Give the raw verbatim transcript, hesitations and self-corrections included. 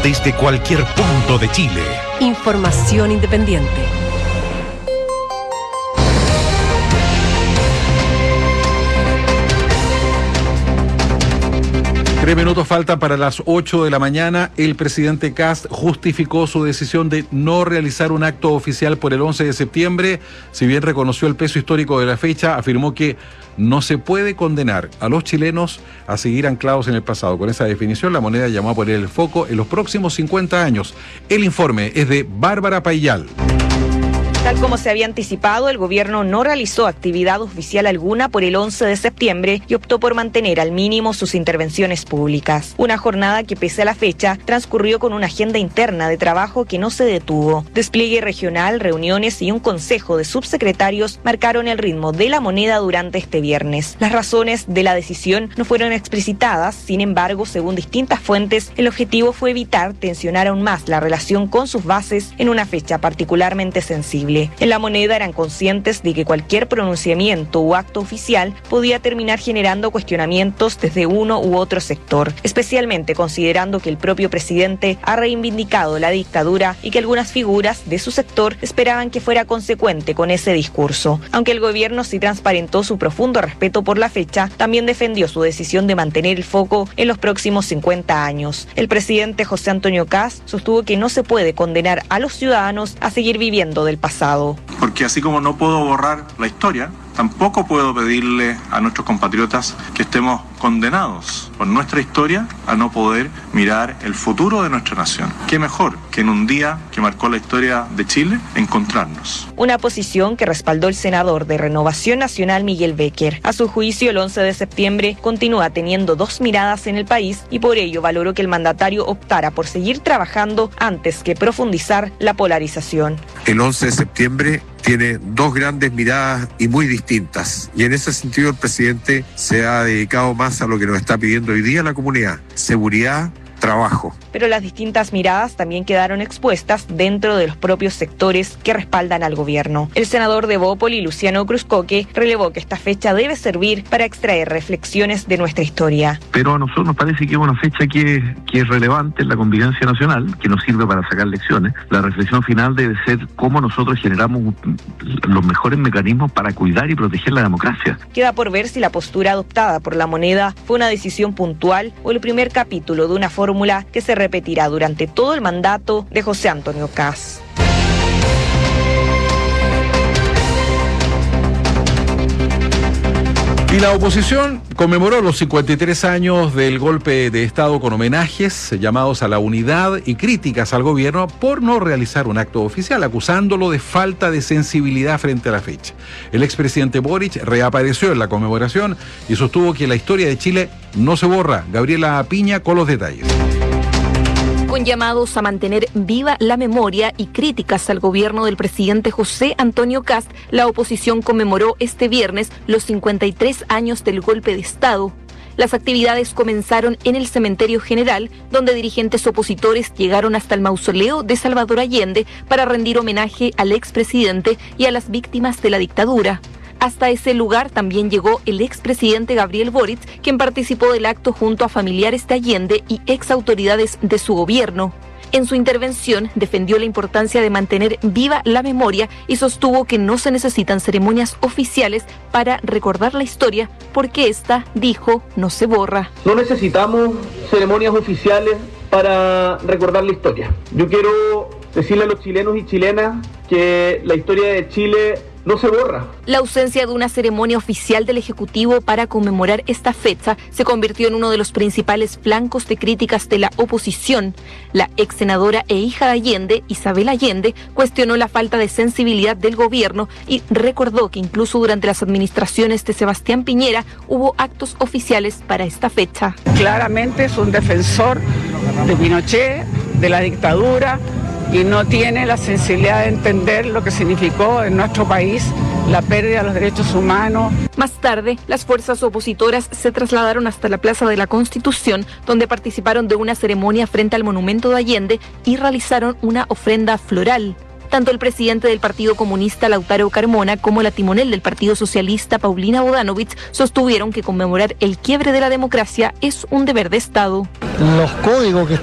desde cualquier punto de Chile. Información independiente. Tres minutos faltan para las ocho de la mañana. El presidente Kast justificó su decisión de no realizar un acto oficial por el once de septiembre. Si bien reconoció el peso histórico de la fecha, afirmó que no se puede condenar a los chilenos a seguir anclados en el pasado. Con esa definición, La Moneda llamó a poner el foco en los próximos cincuenta años. El informe es de Bárbara Paillal. Tal como se había anticipado, el gobierno no realizó actividad oficial alguna por el once de septiembre y optó por mantener al mínimo sus intervenciones públicas. Una jornada que, pese a la fecha, transcurrió con una agenda interna de trabajo que no se detuvo. Despliegue regional, reuniones y un consejo de subsecretarios marcaron el ritmo de La Moneda durante este viernes. Las razones de la decisión no fueron explicitadas, sin embargo, según distintas fuentes, el objetivo fue evitar tensionar aún más la relación con sus bases en una fecha particularmente sensible. En La Moneda eran conscientes de que cualquier pronunciamiento o acto oficial podía terminar generando cuestionamientos desde uno u otro sector, especialmente considerando que el propio presidente ha reivindicado la dictadura y que algunas figuras de su sector esperaban que fuera consecuente con ese discurso. Aunque el gobierno sí transparentó su profundo respeto por la fecha, también defendió su decisión de mantener el foco en los próximos cincuenta años. El presidente José Antonio Kast sostuvo que no se puede condenar a los ciudadanos a seguir viviendo del pasado. Porque así como no puedo borrar la historia, tampoco puedo pedirle a nuestros compatriotas que estemos condenados por nuestra historia a no poder mirar el futuro de nuestra nación. ¿Qué mejor que en un día que marcó la historia de Chile encontrarnos? Una posición que respaldó el senador de Renovación Nacional Miguel Becker. A su juicio, el once de septiembre continúa teniendo dos miradas en el país y por ello valoró que el mandatario optara por seguir trabajando antes que profundizar la polarización. El once de septiembre tiene dos grandes miradas y muy distintas. Y en ese sentido el presidente se ha dedicado más a lo que nos está pidiendo hoy día la comunidad: seguridad, trabajo. Pero las distintas miradas también quedaron expuestas dentro de los propios sectores que respaldan al gobierno. El senador de Bópoli, Luciano Cruzcoque, relevó que esta fecha debe servir para extraer reflexiones de nuestra historia. Pero a nosotros nos parece que es una fecha que, que es relevante en la convivencia nacional, que nos sirve para sacar lecciones. La reflexión final debe ser cómo nosotros generamos los mejores mecanismos para cuidar y proteger la democracia. Queda por ver si la postura adoptada por La Moneda fue una decisión puntual o el primer capítulo de una fórmula que se repetirá durante todo el mandato de José Antonio Kast. Y la oposición conmemoró los cincuenta y tres años del golpe de Estado con homenajes, llamados a la unidad y críticas al gobierno por no realizar un acto oficial, acusándolo de falta de sensibilidad frente a la fecha. El expresidente Boric reapareció en la conmemoración y sostuvo que la historia de Chile no se borra. Gabriela Piña con los detalles. Con llamados a mantener viva la memoria y críticas al gobierno del presidente José Antonio Kast, la oposición conmemoró este viernes los cincuenta y tres años del golpe de Estado. Las actividades comenzaron en el Cementerio General, donde dirigentes opositores llegaron hasta el mausoleo de Salvador Allende para rendir homenaje al expresidente y a las víctimas de la dictadura. Hasta ese lugar también llegó el expresidente Gabriel Boric, quien participó del acto junto a familiares de Allende y exautoridades de su gobierno. En su intervención defendió la importancia de mantener viva la memoria y sostuvo que no se necesitan ceremonias oficiales para recordar la historia, porque esta, dijo, no se borra. No necesitamos ceremonias oficiales para recordar la historia. Yo quiero decirle a los chilenos y chilenas que la historia de Chile no se borra. La ausencia de una ceremonia oficial del Ejecutivo para conmemorar esta fecha se convirtió en uno de los principales flancos de críticas de la oposición. La ex senadora e hija de Allende, Isabel Allende, cuestionó la falta de sensibilidad del gobierno y recordó que incluso durante las administraciones de Sebastián Piñera hubo actos oficiales para esta fecha. Claramente es un defensor de Pinochet, de la dictadura, y no tiene la sensibilidad de entender lo que significó en nuestro país la pérdida de los derechos humanos. Más tarde, las fuerzas opositoras se trasladaron hasta la Plaza de la Constitución, donde participaron de una ceremonia frente al monumento de Allende y realizaron una ofrenda floral. Tanto el presidente del Partido Comunista, Lautaro Carmona, como la timonel del Partido Socialista, Paulina Bodanovich, sostuvieron que conmemorar el quiebre de la democracia es un deber de Estado. Los códigos que